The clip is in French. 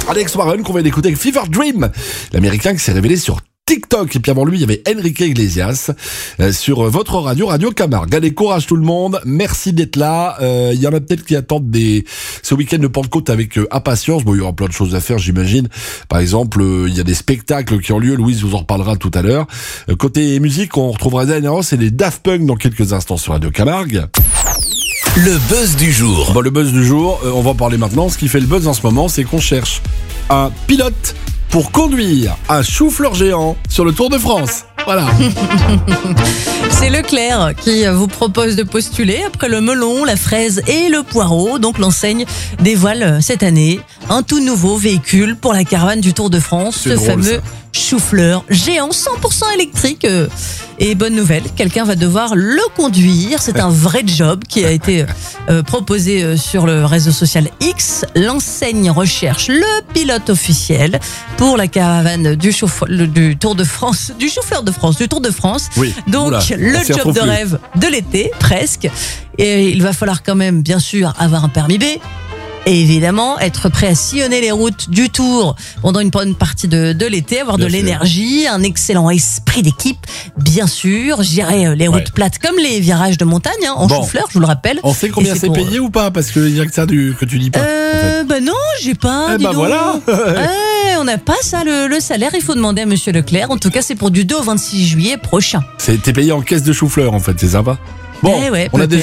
Alex Warren qu'on va écouter avec Fever Dream, l'américain qui s'est révélé sur TikTok. Et puis avant lui, il y avait Enrique Iglesias sur votre radio, Radio Camargue. Allez, courage tout le monde. Merci d'être là. Il y en a peut-être qui attendent ce week-end de Pentecôte avec impatience. Bon, il y aura plein de choses à faire, j'imagine. Par exemple, il y a des spectacles qui ont lieu. Louise vous en reparlera tout à l'heure. Côté musique, on retrouvera Diana Ross et les Daft Punk dans quelques instants sur Radio Camargue. Le buzz du jour. Bon, le buzz du jour, on va en parler maintenant. Ce qui fait le buzz en ce moment, c'est qu'on cherche un pilote pour conduire un chou-fleur géant sur le Tour de France. Voilà. C'est Leclerc qui vous propose de postuler après le melon, la fraise et le poireau. Donc l'enseigne dévoile cette année un tout nouveau véhicule pour la caravane du Tour de France. C'est drôle, fameux ça. chou-fleur géant 100% électrique. Et bonne nouvelle, quelqu'un va devoir le conduire. C'est un vrai job qui a été proposé sur le réseau social X. L'enseigne recherche le pilote officiel pour la caravane du Tour de France, du chauffeur de France, du Tour de France. Oui. Donc Oula, le on s'y job retrouve de plus. rêve de l'été, presque. Et il va falloir quand même, bien sûr, avoir un permis B. Et évidemment, être prêt à sillonner les routes du Tour pendant une bonne partie de l'été, avoir Bien de sûr. l'énergie, un excellent esprit d'équipe, bien sûr. J'irai les routes plates comme les virages de montagne, en Bon. chou-fleur, je vous le rappelle. On sait combien Et c'est c'est pour- payé ou pas? Parce qu'il y a que ça que tu dis pas. en fait. Bah non, j'ai pas. Eh dis ben donc. voilà. On n'a pas ça, le salaire. Il faut demander à Monsieur Leclerc. En tout cas, c'est pour du 2 au 26 juillet prochain. T'es payé en caisse de chou-fleur en fait, c'est sympa. Bon, Eh ouais, on a peut-être.